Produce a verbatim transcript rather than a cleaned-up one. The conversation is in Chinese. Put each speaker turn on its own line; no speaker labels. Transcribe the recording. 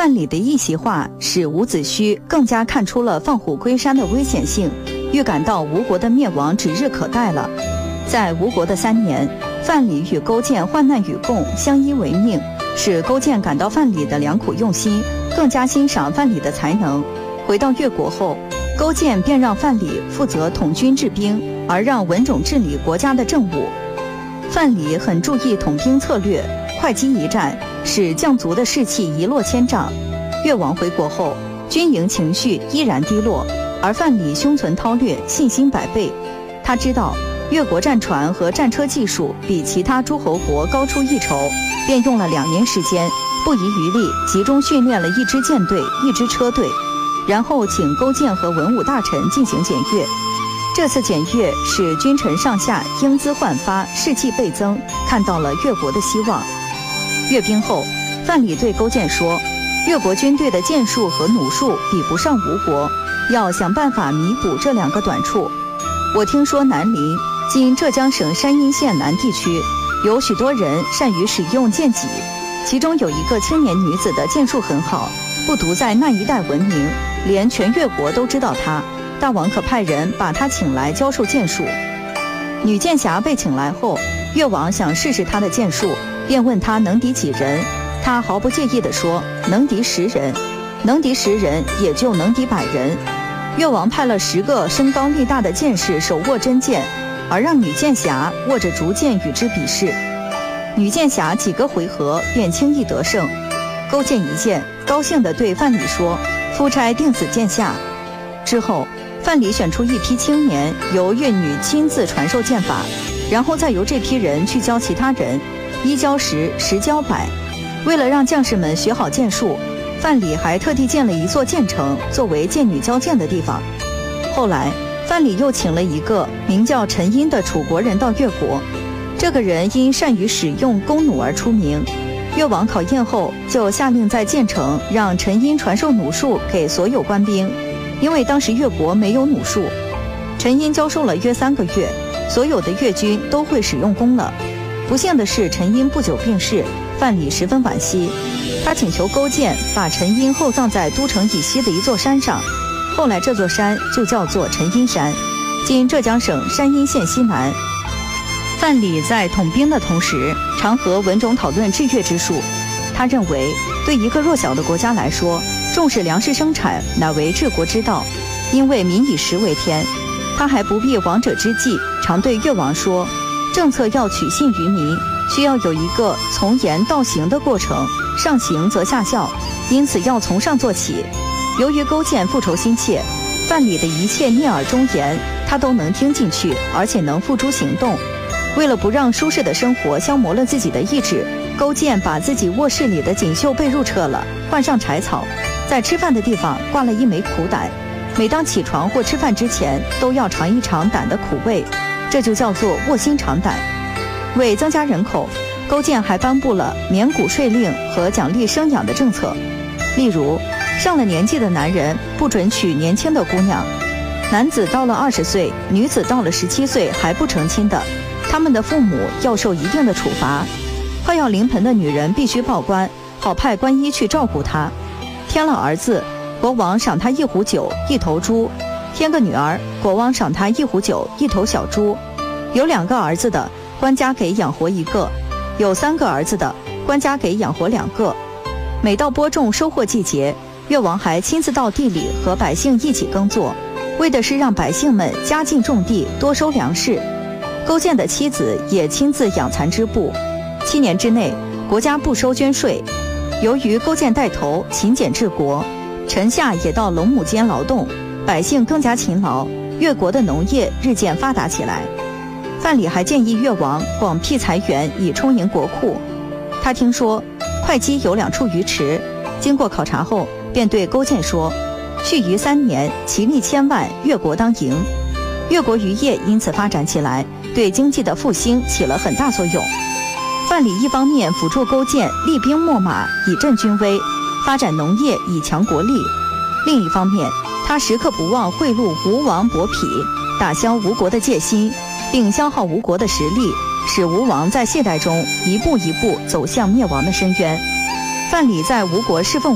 范蠡的一席话使伍子胥更加看出了放虎归山的危险性，预感到吴国的灭亡指日可待了。在吴国的三年，范蠡与勾践患难与共，相依为命，使勾践感到范蠡的良苦用心，更加欣赏范蠡的才能。回到越国后，勾践便让范蠡负责统军治兵，而让文种治理国家的政务。范蠡很注意统兵策略，会稽一战使将族的士气一落千丈。越王回国后，军营情绪依然低落，而范蠡胸存韬略，信心百倍。他知道越国战船和战车技术比其他诸侯国高出一筹，便用了两年时间，不遗余力集中训练了一支舰队、一支车队，然后请勾践和文武大臣进行检阅。这次检阅使君臣上下英姿焕发，士气倍增，看到了越国的希望。阅兵后，范蠡对勾践说，越国军队的箭术和弩术比不上吴国，要想办法弥补这两个短处。我听说南陵（今浙江省山阴县南地区）有许多人善于使用剑戟，其中有一个青年女子的剑术很好，不独在那一带闻名，连全越国都知道她。大王可派人把她请来教授剑术。女剑侠被请来后，越王想试试她的剑术，便问她能敌几人。她毫不介意地说，能敌十人，能敌十人也就能敌百人。越王派了十个身高力大的剑士手握真剑，而让女剑侠握着竹剑与之比试。女剑侠几个回合便轻易得胜。勾践一见，高兴地对范蠡说，夫差定此剑下。之后范蠡选出一批青年，由越女亲自传授剑法，然后再由这批人去教其他人，一教十，十教百。为了让将士们学好剑术，范蠡还特地建了一座剑城，作为剑女教剑的地方。后来范蠡又请了一个名叫陈因的楚国人到越国，这个人因善于使用弓弩而出名。越王考验后，就下令在建城让陈因传授弩术给所有官兵，因为当时越国没有弩术。陈因教授了约三个月，所有的越军都会使用弓了。不幸的是，陈因不久病逝，范蠡十分惋惜。他请求勾践把陈因厚葬在都城以西的一座山上，后来这座山就叫做陈因山，今浙江省山阴县西南。范蠡在统兵的同时，常和文种讨论治越之术。他认为，对一个弱小的国家来说，重视粮食生产乃为治国之道，因为民以食为天。他还不避王者之计，常对越王说，政策要取信于民，需要有一个从言到行的过程，上行则下效，因此要从上做起。由于勾践复仇心切，范蠡的一切逆耳忠言他都能听进去，而且能付诸行动。为了不让舒适的生活消磨了自己的意志，勾践把自己卧室里的锦绣被褥撤了，换上柴草，在吃饭的地方挂了一枚苦胆，每当起床或吃饭之前都要尝一尝胆的苦味，这就叫做卧薪尝胆。为增加人口，勾践还颁布了免谷税令和奖励生养的政策。例如，上了年纪的男人不准娶年轻的姑娘，男子到了二十岁，女子到了十七岁还不成亲的，他们的父母要受一定的处罚。快要临盆的女人必须报官，好派官医去照顾她。添了儿子，国王赏他一壶酒一头猪；添个女儿，国王赏他一壶酒一头小猪。有两个儿子的，官家给养活一个；有三个儿子的，官家给养活两个。每到播种收获季节，越王还亲自到地里和百姓一起耕作，为的是让百姓们加进种地，多收粮食。勾践的妻子也亲自养蚕织布。七年之内，国家不收捐税。由于勾践带头勤俭治国，臣下也到龙母间劳动，百姓更加勤劳，越国的农业日渐发达起来。范蠡还建议越王广辟财源以充盈国库。他听说会稽有两处鱼池，经过考察后便对勾践说，续渔三年，其利千万，越国当赢。越国渔业因此发展起来，对经济的复兴起了很大作用。范蠡一方面辅助勾践厉兵秣马以振军威，发展农业以强国力；另一方面，他时刻不忘贿赂吴王伯嚭，打消吴国的戒心，并消耗吴国的实力，使吴王在懈怠中一步一步走向灭亡的深渊。范蠡在吴国侍奉